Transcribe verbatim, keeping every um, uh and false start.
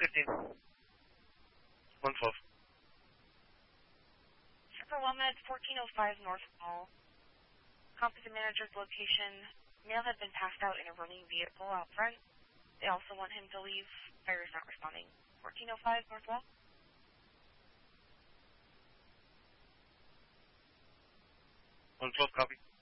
fifteen. one twelve. Super WellMed, fourteen oh five North Mall. Composite manager's location. Mail had been passed out in a running vehicle out front. They also want him to leave. Fire is not responding. fourteen oh five North Wall. one twelve, copy.